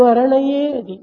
స్మరణయేది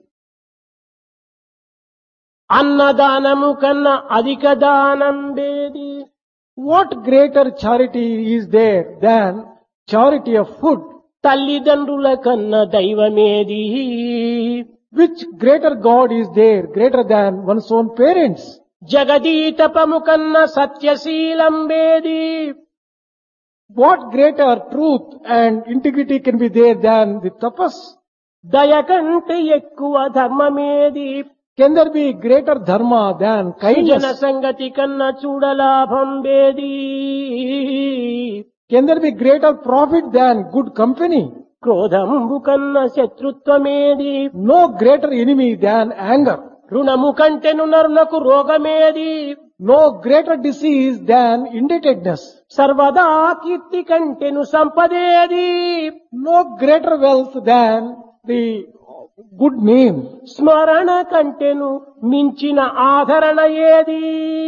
అన్నదానము కన్నా అధిక దానం వేది. What greater charity is there than charity of food? తల్లిదండ్రుల కన్నా దైవమేది. Which greater God is there greater than one's own parents? జగదీతపము కన్నా సత్యశీలం వేది. What greater truth and integrity can be there than the tapas? దయ కంటే ఎక్కువ ధర్మమేది. Can there be greater dharma than జన kindness? సంగతి కన్నా చూడలాభం వేది. Can there be greater profit than good company? క్రోధంబు కన్నా శత్రుత్వమేది. No greater enemy than anger. రుణము కంటెను నరునకు రోగమేది. No greater disease than indebtedness. సర్వదా కీర్తి కంటెను సంపదేది. No greater wealth than the good name. స్మరణ కంటెను మించిన ఆదరణ ఏది.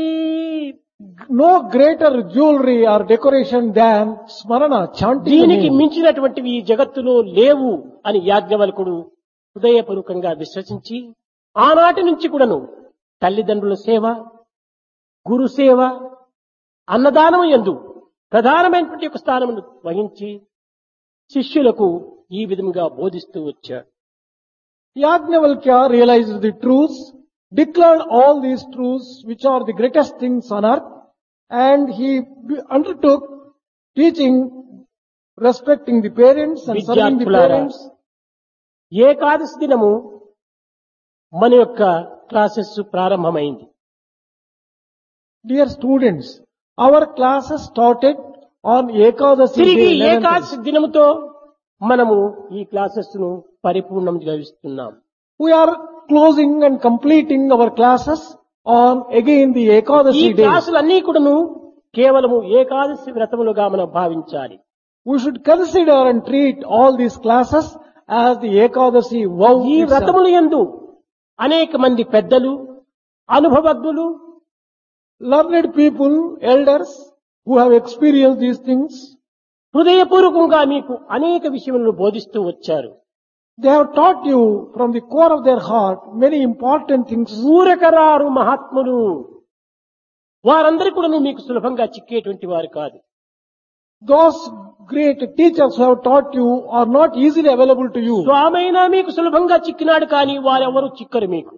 No greater jewelry or decoration than smarana, chanting the దీనికి name. మించినటువంటివి ఈ జగత్తులో లేవు అని యాజ్ఞవల్కుడు హృదయపూర్వకంగా విశ్వసించి ఆనాటి నుంచి కూడాను తల్లిదండ్రుల సేవ, గురు సేవ, అన్నదానం యందు ప్రధానమైనటువంటి ఒక స్థానమును వహించి శిష్యులకు ఈ విధంగా బోధిస్తూ వచ్చాడు. Yajnavalkya realized the truths, declared all these truths which are the greatest things on earth, and he undertook teaching respecting the parents and serving the విద్యార్థులారా, parents. ఏకాదశి దినము మన యొక్క క్లాసెస్ ప్రారంభమైంది. Dear students, our classes started on Ekadasi తిరిగి day, 11th. Ekadashi దినముతో మనము ఈ classes ను పరిపూర్ణం గావిస్తున్నాం. We are closing and completing our classes on again the ఈ Ekadasi day. క్లాసులన్నీ కూడాను కేవలము ఏకాదశి వ్రతములుగా మనం భావించాలి. We should consider and treat all these classes as the Ekadasi vow ఈ itself. వ్రతముల యందు అనేక మంది పెద్దలు, అనుభవజ్ఞులు, Learned people, elders who have experienced these things, హృదయపూర్వకంగా మీకు అనేక విషయములను బోధిస్తూ వచ్చారు. they have taught you from the core of their heart many important things. ఊరకరారు మహాత్ములు వారందరూ కూడా మీకు సులభంగా చిక్కేటువంటి వారు కాదు. Those great teachers who have taught you are not easily available to you. స్వామైనా మీకు సులభంగా చిక్కినాడు కానీ వారెవరూ చిక్కరు మీకు.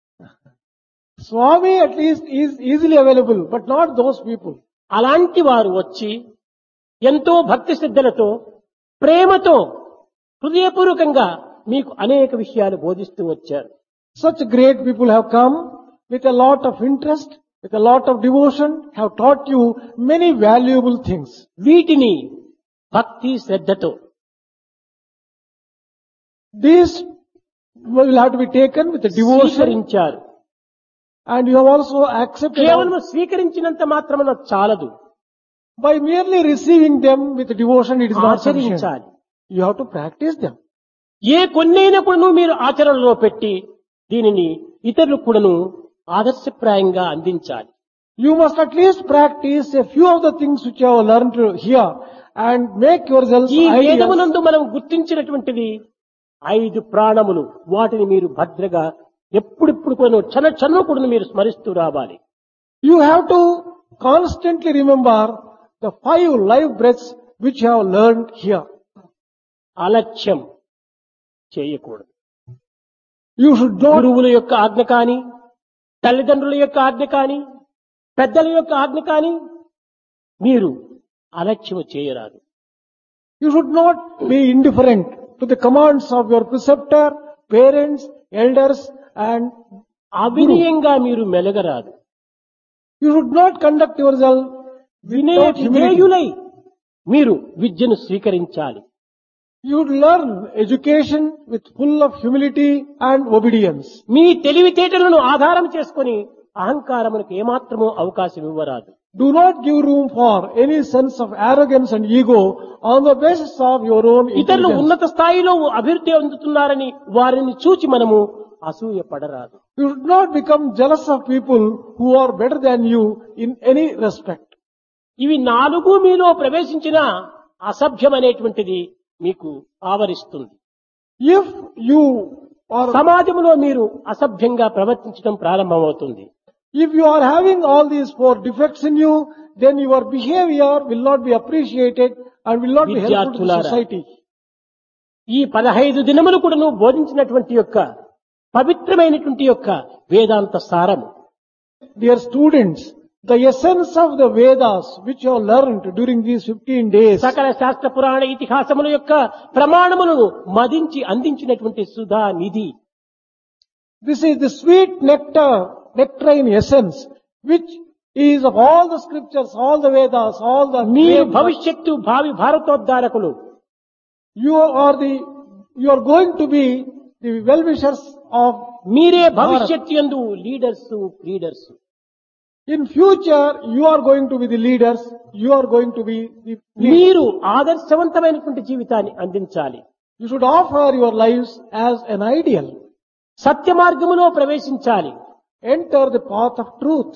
Swami at least is easily available, but not those people. అలాంటి వారు వచ్చి ఎంతో భక్తి శ్రద్ధలతో ప్రేమతో హృదయపూర్వకంగా మీకు అనేక విషయాలు బోధిస్తూ వచ్చారు. Such great people have come with a lot of interest, with a lot of devotion, have taught you many valuable things. వీటిని భక్తి శ్రద్ధతో These will have to be taken with a devotion, స్వీకరించారు. and you have also accepted కేవలం స్వీకరించినంత మాత్రమున చాలదు, by merely receiving them with devotion. It is not sufficient. ఆచరించాలి. You have to practice them. ఏ కొన్నైనా కూడాను మీరు ఆచరణలో పెట్టి దీనిని ఇతరులకు కూడాను ఆదర్శప్రాయంగా అందించాలి. You must at least practice a few of the things which you have learned here and make yourselves ఈ ideas. వేదమునందు మనం గుర్తించినటువంటిది 5 ప్రాణములు, వాటిని మీరు భద్రగా ఎప్పుడిప్పుడు కూడా క్షణ కూడా మీరు స్మరిస్తూ రావాలి. You have to constantly remember the 5 life breaths which you have learned here. అలక్ష్యం చేయకూడదు. You should not, గురువుల యొక్క ఆజ్ఞ కాని, తల్లిదండ్రుల యొక్క ఆజ్ఞ కాని, పెద్దల యొక్క ఆజ్ఞ కాని మీరు అలక్ష్యం చేయరాదు. you should not be indifferent to the commands of your preceptor, parents, elders and అవినయంగా మీరు మెలగరాదు. you should not conduct yourself వినయ without humility. విధేయులై మీరు విద్యను స్వీకరించాలి. You would learn education with full of humility and obedience. మీ తెలివితేటలను ఆధారం చేసుకొని అహంకారమునకు ఏమాత్రమూ అవకాశం ఇవ్వరాదు. Do not give room for any sense of arrogance and ego on the basis of your own ఇతరులు intelligence. ఉన్నత స్థాయిలో అభివృద్ధి అందుతున్నారని వారిని చూచి మనము అసూయ పడరాదు. You should not become jealous of people who are better than you in any respect. ఇవి 4 మీలో ప్రవేశించిన అసభ్యం అనేటువంటిది మీకు ఆవరిస్తుంది. If you are, సమాజంలో మీరు అసభ్యంగా ప్రవర్తించడం ప్రారంభమవుతుంది. if you are having all these 4 defects in you, then your behavior will not be appreciated and will not be helpful to the విద్యార్థులారా, society. ఈ 15 దినములు కూడా నువ్వు బోధించినటువంటి యొక్క పవిత్రమైనటువంటి యొక్క వేదాంత సారము Dear students, the essence of the Vedas which you have learned during these 15 days, సకల శాస్త్ర పురాణ ఇతిహాసముల యొక్క ప్రమాణములను మదించి అందించినటువంటి సుధా నిధి. this is the sweet nectarine essence which is of all the scriptures, all the Vedas, all the మీరు great- భవిష్యత్తు భావి భారతోద్ధారకులు. you are going to be the well-wishers of మీరే భవిష్యత్తు యందు leaders. in future. You are going to be the leaders. You are going to be the leaders. మీరు ఆదర్శవంతమైనటువంటి జీవితాన్ని అందించాలి. You should offer your lives as an ideal. సత్య మార్గములో ప్రవేశించాలి. Enter the path of truth.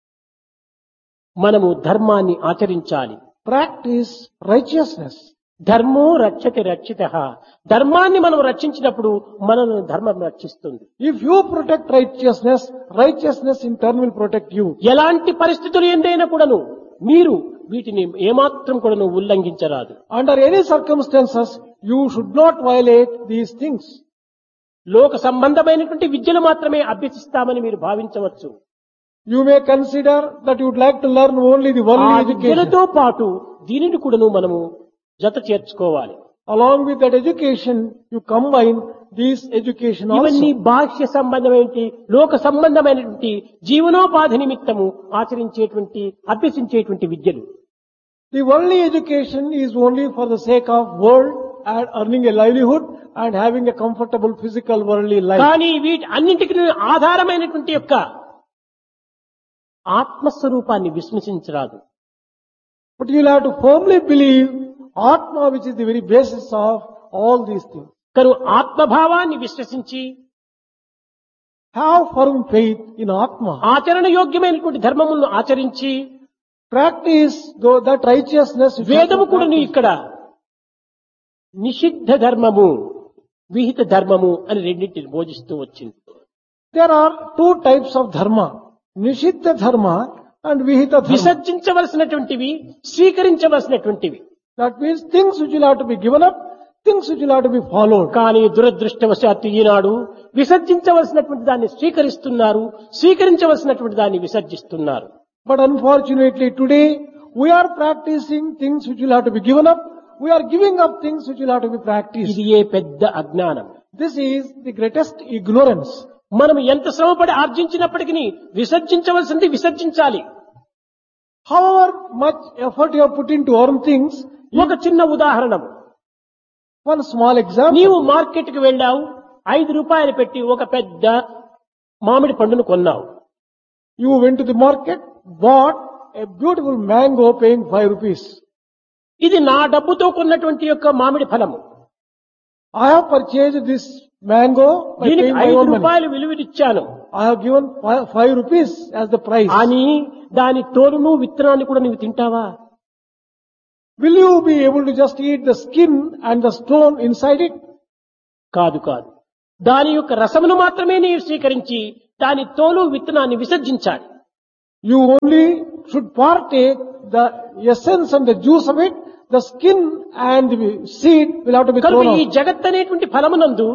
మనము ధర్మాన్ని ఆచరించాలి. Practice righteousness. ధర్మో రక్షతి రక్షితః. ధర్మాన్ని మనం రక్షించినప్పుడు మనల్ని ధర్మం రక్షిస్తుంది. If you protect righteousness, righteousness in turn will protect you. ఎలాంటి పరిస్థితులు ఎందైనా కూడాను మీరు వీటిని ఏమాత్రం కూడాను ఉల్లంఘించరాదు. Under any circumstances, you should not violate these things. లోక సంబంధమైనటువంటి విద్యలు మాత్రమే అభ్యసిస్తామని మీరు భావించవచ్చు. You may consider that you would like to learn only the ఆ worldly education. విద్యలతో పాటు దీనిని కూడాను మనము జత చేర్చుకోవాలి. Along with that education, you combine this education ఇవన్నీ also. బాహ్య సంబంధమైనటువంటి లోక సంబంధమైనటువంటి జీవనోపాధి నిమిత్తము ఆచరించేటువంటి అభ్యసించేటువంటి విద్యలు. The worldly education is only for the sake of world and earning a livelihood and having a comfortable physical worldly life. కానీ వీటి అన్నింటికి ఆధారమైనటువంటి యొక్క ఆత్మస్వరూపాన్ని విస్మరించరాదు. But you will have to firmly believe Atma, which is the very basis of all these things. కను ఆత్మభావాన్ని విశ్వసించి Have firm faith in Atma. ఆచరణ యోగ్యమైనటువంటి ధర్మములను ఆచరించి Practice though that righteousness. which has వేదము to కూడా practice. ఇక్కడ నిషిద్ధ ధర్మము విహిత ధర్మము అని రెండింటిని బోధిస్తూ వచ్చింది. There are 2 types of dharma. Nishiddha dharma and Vihita dharma. విసర్జించవలసినటువంటివి స్వీకరించవలసినటువంటివి. That means things which will have to be given up, things which will have to be followed. కానీ దురదృష్టవశాత్తు ఈనాడు విసర్జించవలసినటువంటి దాన్ని స్వీకరిస్తున్నారు, స్వీకరించవలసినటువంటి దాన్ని విసర్జిస్తున్నారు. But unfortunately today, we are practicing things which will have to be given up. We are giving up things which will have to be practiced. ఇది ఏ పెద్ద అజ్ఞానం. This is the greatest ignorance. మనం ఎంత శ్రమపడి ఆర్జించినప్పటికీ విసర్జించవలసింది విసర్జించాలి. However much effort you have put into earn things, ఒక చిన్న ఉదాహరణ. one small example. నీవు మార్కెట్ కి వెళ్ళావు, 5 రూపాయలు పెట్టి ఒక పెద్ద మామిడి పండును కొన్నావు. You went to the market, bought a beautiful mango paying 5 rupees. ఇది నా డబ్బుతో కొన్నటువంటి యొక్క మామిడి ఫలము. I have purchased this mango by దీనికి paying my 5 own money. రూపాయలు విలువనిచ్చాను I have given 5 rupees as the price. అని దాని తోలును విత్తనాన్ని కూడా నీవు తింటావా? Will you be able to just eat the skin and the stone inside it? కాదు. దాని యొక్క రసమును మాత్రమే నీవు స్వీకరించి దాని తోలు విత్తనాన్ని విసర్జించాలి. You only should partake the essence and the juice of it. The skin and the seed will have to be కనుక thrown ఈ out. జగత్ అనేటువంటి ఫలమునందు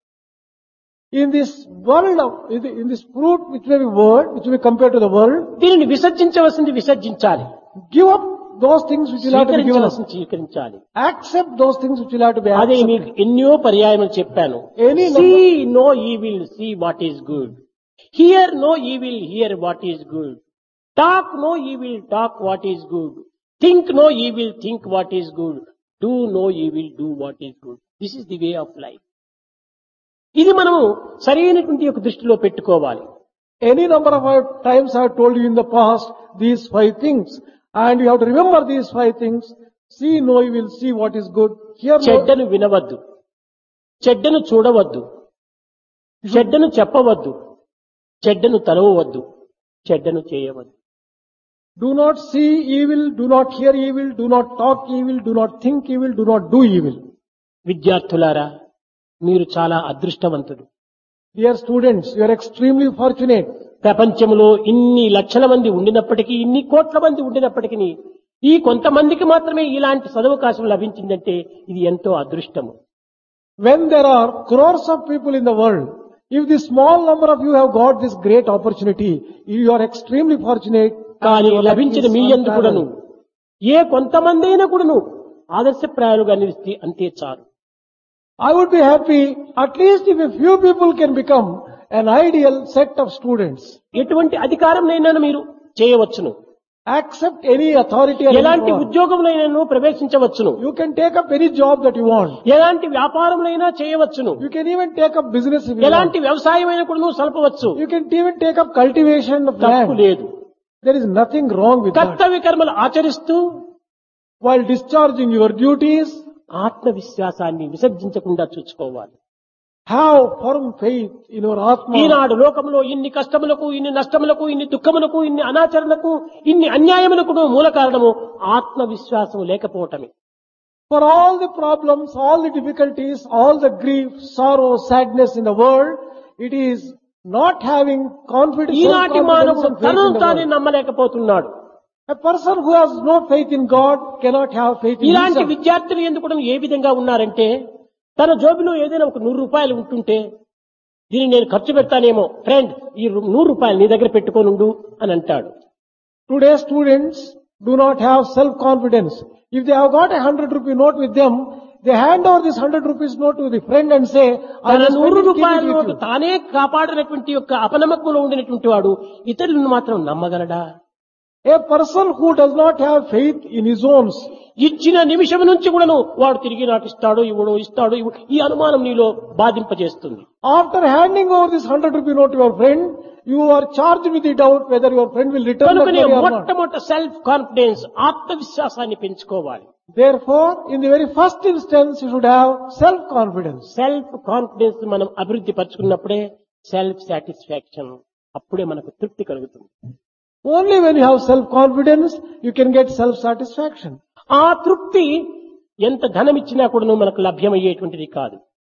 In this world in this fruit which may be world, which may be compared to the world, దీనిని విసర్జించవలసింది విసర్జించాలి, give up those things which will have to be given up. స్వీకరించవలసింది స్వీకరించాలి. Accept those things which will have to be అదే accepted. మీకు ఎన్నో పర్యాయములు చెప్పాను. Any see no evil, see what is good. Here no evil, here what is good. Talk no evil, talk what is good. Think no evil, think what is good. Do no evil, do what is good. This is the way of life. ఇది మనము సరైనటువంటి యొక్క దృష్టిలో పెట్టుకోవాలి. Any number of times I have told you in the past these 5 things, and you have to remember these 5 things. See no evil, see what is good. Hear no. చెడ్డను వినవద్దు, చెడ్డను చూడవద్దు, చెడ్డను చెప్పవద్దు, చెడ్డను తలవవద్దు, చెడ్డను చేయవద్దు. Do not see evil, do not hear evil, do not talk evil, do not think evil, do not do evil. విద్యార్థులారా, మీరు చాలా అదృష్టవంతుడు. Dear students, you are extremely fortunate. ప్రపంచంలో ఇన్ని లక్షల మంది ఉండినప్పటికీ, ఇన్ని కోట్ల మంది ఉండినప్పటికీ ఈ కొంతమందికి మాత్రమే ఇలాంటి సదవకాశం లభించిందంటే ఇది ఎంతో అదృష్టము. When there are crores of people in the world, if the small number of you have got this great opportunity, you are extremely fortunate. కానీ And your luck లభించిన is మీ యందు కూడాను unparalleled. ఏ కొంతమంది అయినా కూడాను ఆదర్శప్రాయాలుగా నిలిస్తే అంతే చాలు. I would be happy at least if a few people can become an ideal set of students. ఎటువంటి అధికారంనైనా మీరు చేయవచ్చును, Accept any authority or any ఎలాంటి power. ఉద్యోగంలోనైనా ప్రవేశించవచ్చును, You can take up any job that you want. ఎలాంటి వ్యాపారంలోనైనా చేయవచ్చును, You can even take up business if you ఎలాంటి want. వ్యవసాయమైనా కూడా సల్పవచ్చు. You can even take up cultivation of తప్పు land. లేదు. There is nothing wrong with that. కర్తవ్య కర్మలు ఆచరిస్తూ While discharging your duties, ఆత్మవిశ్వాసాన్ని విసర్జించకుండా చూసుకోవాలి. have firm faith in your Atma. ఈనాడు లోకంలో ఇన్ని కష్టములకు, ఇన్ని నష్టములకు, ఇన్ని దుఃఖములకు, ఇన్ని అనాచరణకు, ఇన్ని అన్యాయములకు మూల కారణము ఆత్మవిశ్వాసం లేకపోవటమే. For all the problems, all the difficulties, all the grief, sorrow, sadness in the world, it is not having confidence, ఈనాటి self-confidence మానవుడు and faith in తనను the తానే world. నమ్మలేకపోతున్నాడు. A person who has no faith in God cannot have faith in ఇలాంటి himself. విద్యార్థులు ఎందుకు కూడా ఏ విధంగా ఉన్నారంటే, తన జోబులో ఏదైనా ఒక 100 రూపాయలు ఉంటుంటే దీన్ని నేను ఖర్చు పెడతానేమో, ఫ్రెండ్ ఈ 100 రూపాయలు నీ దగ్గర పెట్టుకోనుండు అని అంటాడు. Today students do not have self-confidence. If they have got a 100 rupee note with them, they hand over this 100 rupees note to the friend and say, I తన will spend 100 it, keep రూపాయల it with note you. తానే కాపాడినటువంటి యొక్క అపనమ్మకంలో ఉండినటువంటి వాడు ఇతరులను మాత్రం నమ్మగలడా? A person who does not have faith in his own, ఇచ్చిన నిమిషం నుంచి కూడాను వాడు తిరిగి నాటిస్తాడు, ఇవ్వడు, ఇస్తాడు, ఈ అనుమానం నీలో బాధింపజేస్తుంది. after handing over this 100 rupee note to your friend, you are charged with the doubt whether your friend will return the కనుకనే money or not. మొట్టమొదట సెల్ఫ్ కాన్ఫిడెన్స్, ఆత్మవిశ్వాసాన్ని పెంచుకోవాలి. Therefore, in the very first instance, you should have self-confidence. Self confidence మనం అభివృద్ధి పరుచుకున్నప్పుడే self satisfaction, అప్పుడే మనకు తృప్తి కలుగుతుంది. Only when you have self-confidence, you can get self-satisfaction. ఆ తృప్తి ఎంత ధనం ఇచ్చినా కూడా మనకు లభ్యమయ్యేటువంటిది కాదు.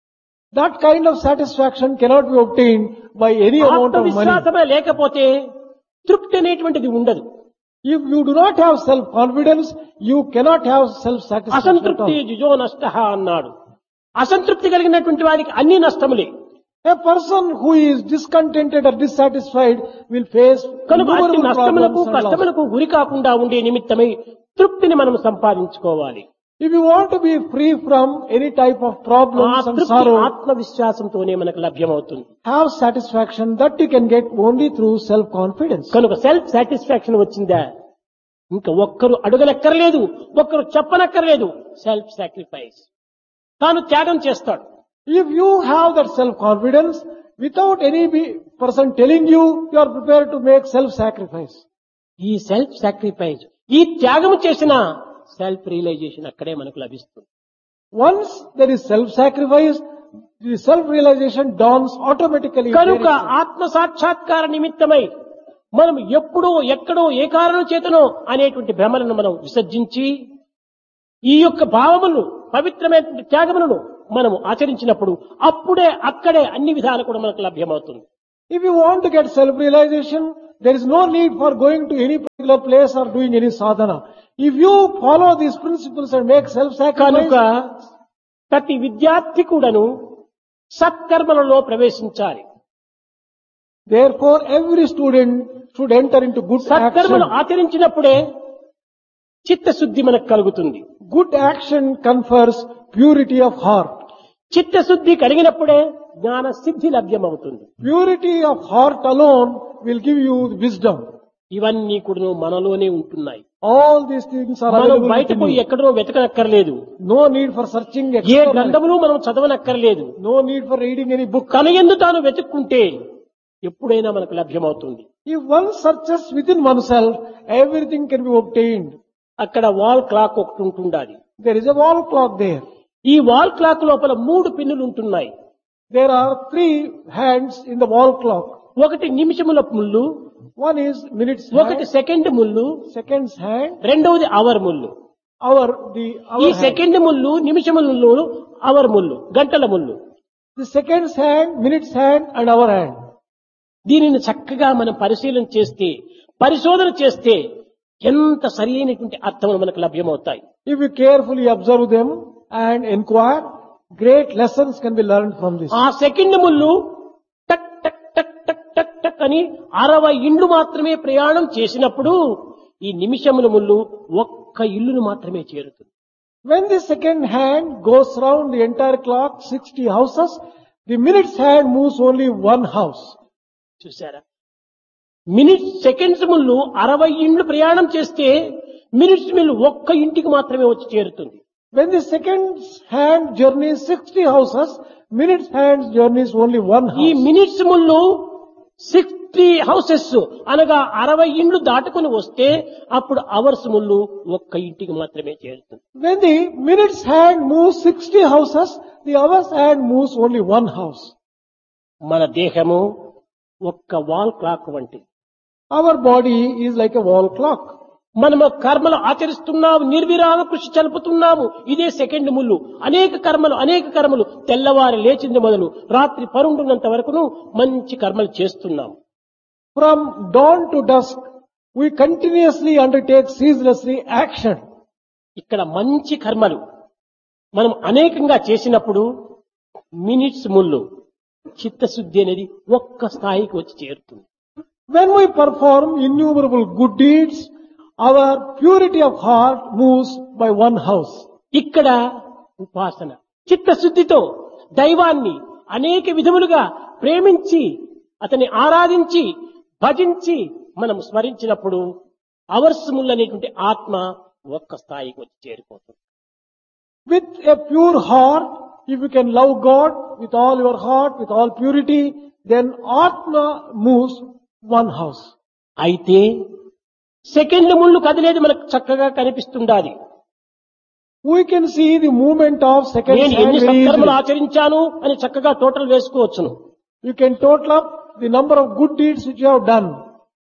That kind of satisfaction cannot be obtained by any amount of money. ఆత్మవిశ్వాసమే లేకపోతే తృప్తి అనేటువంటిది ఉండదు. If you do not have self-confidence, you cannot have self-satisfaction at అసంతృప్తి all. జుజో నష్ట అన్నాడు. అసంతృప్తి కలిగినటువంటి వారికి అన్ని నష్టములే. A person who is discontented or dissatisfied will face కనుక అన్ని innumerable నష్టములకు problems and losses. కష్టములకు గురి కాకుండా ఉండే నిమిత్తమై తృప్తిని మనం సంపాదించుకోవాలి. If you want to be free from any type of ఆ problems and తృప్తి sorrow, ఆత్మవిశ్వాసంతోనే మనకు లభ్యమవుతుంది. have satisfaction that you can get only through self-confidence. కనుక సెల్ఫ్ సాటిస్ఫాక్షన్ వచ్చిందా ఇంకా ఒక్కరు అడగనక్కర్లేదు, ఒక్కరు చెప్పనక్కర్లేదు. సెల్ఫ్ సాక్రిఫైస్, తాను త్యాగం చేస్తాడు. If you have that self-confidence, without any person telling you, you are prepared to make self-sacrifice. ఈ సెల్ఫ్ సాక్రిఫైస్, ఈ త్యాగం చేసిన సెల్ఫ్ రియలైజేషన్ అక్కడే మనకు లభిస్తుంది. Once there is self-sacrifice, the self-realization dawns automatically. కనుక ఆత్మ సాక్షాత్కార నిమిత్తమై మనం ఎప్పుడో ఎక్కడో ఏ కారణం చేతనో అనేటువంటి భ్రమలను మనం విసర్జించి ఈ యొక్క భావములను, పవిత్రమైన త్యాగములను మనము ఆచరించినప్పుడు అప్పుడే అక్కడే అన్ని విధాలు కూడా మనకు లభ్యమవుతుంది. If you want to get self-realization, there is no need for going to any particular place or doing any sadhana. If you follow these principles and make కనుక self-sacrifice, ప్రతి విద్యార్థి కూడాను సత్కర్మలలో ప్రవేశించాలి. therefore every student should enter into good సత్కర్మలు action. ఆచరించినప్పుడే చిత్తశుద్ధి మనకు కలుగుతుంది. Good action confers purity of heart. చిత్తశుద్ధి కలిగినప్పుడే జ్ఞాన సిద్ధి లభ్యమవుతుంది. Purity of heart alone will give you wisdom. ఇవన్నీ కూడా మనలోనే ఉంటున్నాయి. All these things are మనం available బయట within పోయి you. ఎక్కడో వెతకనక్కర్లేదు. No need for searching A externally. గ్రంథములు మనం చదవనక్కర్లేదు. No need for reading any book. తన యందు తాను వెతుక్కుంటే ఎప్పుడైనా మనకు లభ్యమవుతుంది. If one searches within oneself, everything can be obtained. అక్కడ వాల్ క్లాక్ ఒకటి ఉంటుండాలి. There is a wall clock there. ఈ వాల్ క్లాక్ లోపల 3 పిన్నులు ఉంటున్నాయి. There are 3 hands in the wall clock. ఒకటి నిమిషముల ముళ్ళు, One is minutes ఒకటి hand, సెకండ్ ముళ్ళు, seconds hand, రెండవది అవర్ ముళ్ళు. hour ఈ hand. సెకండ్ ముళ్ళు, నిమిషముల ముళ్ళు, అవర్ ముళ్ళు, గంటల ముళ్ళు. the second's hand, minute's hand and our hand. దీనిని చక్కగా మనం పరిశీలన చేస్తే, పరిశోధన చేస్తే ఎంత సరి అయినటువంటి అర్థములు మనకు లభ్యమవుతాయి. If we carefully observe them and inquire, great lessons can be learned from this. ఆ సెకండ్ ముళ్ళు టక్ టక్ టక్ టక్ టక్ టక్ అని 60 ఇండ్లు మాత్రమే ప్రయాణం చేసినప్పుడు ఈ నిమిషముల ముళ్ళు ఒక్క ఇల్లును మాత్రమే చేరుతుంది. When the second hand goes round the entire clock, 60 houses, the minute's hand moves only one house. చూసారా, సెకండ్స్ ముళ్ళు 60 ఇండ్లు ప్రయాణం చేస్తే మినిట్స్ మిల్లు ఒక్క ఇంటికి మాత్రమే వచ్చి చేరుతుంది. When the second's hand journeys 60 houses, minute's hand journeys only one ఈ house. మినిట్స్ ముళ్ళు 60 హౌసెస్ అనగా 60 ఇండ్లు దాటుకుని వస్తే అప్పుడు అవర్స్ ముళ్ళు ఒక్క ఇంటికి మాత్రమే చేరుతుంది. When the minute's hand moves 60 houses, the hour's hand moves only one house. మన దేహము ఒక్క వాల్ క్లాక్ వంటిది. Our body is like a wall clock. మనము కర్మలు ఆచరిస్తున్నాము, నిర్విరామ కృషి జరుపుతున్నాము. ఇదే సెకండ్ ముళ్ళు. అనేక కర్మలు తెల్లవారి లేచింది మొదలు రాత్రి పరుండున్నంత వరకును మంచి కర్మలు చేస్తున్నాము. From dawn to dusk, we continuously undertake ceaselessly action. ఇక్కడ మంచి కర్మలు మనం అనేకంగా చేసినప్పుడు మినిట్స్ ముళ్ళు చిత్తశుద్ధి అనేది ఒక్క స్థాయికి వచ్చి చేరుతుంది. When we perform innumerable good deeds, our purity of heart moves by one house. ఇక్కడ ఉపాసన చిత్తశుద్ధితో దైవాన్ని అనేక విధములుగా ప్రేమించి అతన్ని ఆరాధించి భజించి మనం స్మరించినప్పుడు అవర్స్ ముళ్ళనేటువంటి ఆత్మ ఒక్క స్థాయికి వచ్చి చేరిపోతుంది. With a pure heart, if you can love God with all your heart, with all purity, then Atma moves one house. అయితే సెకండ్ ముళ్ళు కదిలేది మనకు చక్కగా కనిపిస్తుండాలి. We can see the movement of second నేను hand ఎన్ని very సత్కర్మలు easily. ఆచరించాను అని చక్కగా total వేసుకోవచ్చును. You can total up the number of good deeds which you have done.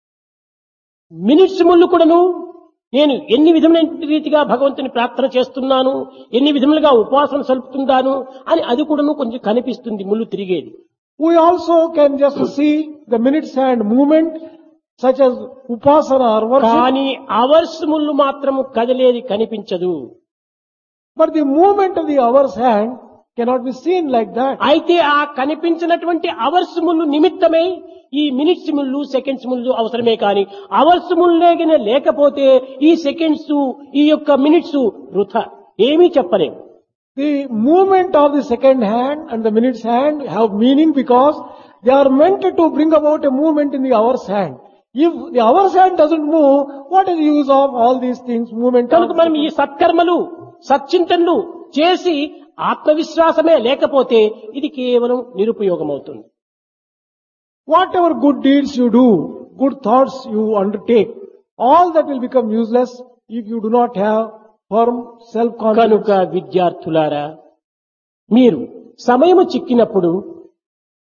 Minutes ముళ్ళు కూడాను నేను ఎన్ని విధమైన రీతిగా భగవంతుని ప్రార్థన చేస్తున్నాను, ఎన్ని విధములుగా ఉపాసన సలుపుతున్నాను అని అది కూడాను కొంచెం కనిపిస్తుంది ముళ్ళు తిరిగేది. We also can just see the minute's hand movement such as upasana or worship. కానీ అవర్స్ ముళ్ళు మాత్రము కదిలేది కనిపించదు. But the movement of the hour's hand cannot be seen like that. అయితే ఆ కనిపించినటువంటి అవర్స్ ముళ్ళు నిమిత్తమై ఈ మినిట్స్ ముళ్ళు సెకండ్స్ ముళ్ళు అవసరమే కానీ అవర్స్ ముళ్ళేగిన లేకపోతే ఈ సెకండ్స్ ఈ యొక్క మినిట్స్ వృథా ఏమీ చెప్పలేము. The movement of the second hand and the minute's hand have meaning because they are meant to bring about a movement in the hour's hand. If the hour's hand doesn't move, what is the use of all these things? Movement. కనుక మనం ఈ సత్కర్మలు సచ్చింతనలు చేసి ఆత్మవిశ్వాసమే లేకపోతే ఇది కేవలం నిరుపయోగం అవుతుంది. Whatever good deeds you do, good thoughts you undertake, all that will become useless if you do not have firm self-confidence. కనుక విద్యార్థులారా, మీరు సమయము చిక్కినప్పుడు